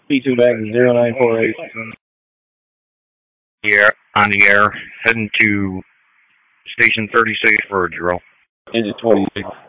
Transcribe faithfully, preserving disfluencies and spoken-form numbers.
P two back to zero nine four eight. Yeah, on the air, heading to Station thirty-six for a drill. Engine twenty-six.